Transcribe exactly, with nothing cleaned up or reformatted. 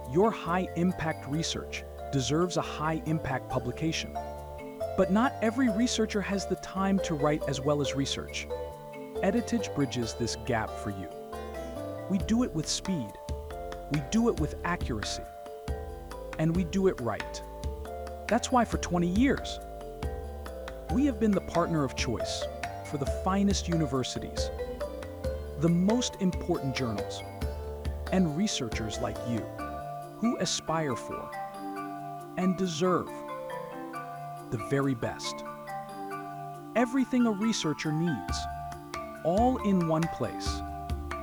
Your high-impact research deserves a high-impact publication. But not every researcher has the time to write as well as research. Editage bridges this gap for you. We do it with speed, we do it with accuracy, and we do it right. That's why for twenty years, we have been the partner of choice for the finest universities, the most important journals, and researchers like you who aspire for and deserve the very best. Everything a researcher needs, all in one place.